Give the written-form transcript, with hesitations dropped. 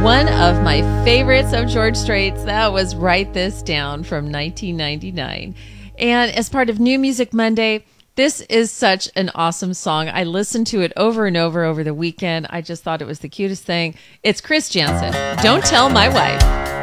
One of my favorites of George Strait's, that was Write This Down from 1999. And as part of New Music Monday, this is such an awesome song. I listened to it over and over the weekend. I just thought it was the cutest thing. It's Chris Janson, Don't Tell My Wife.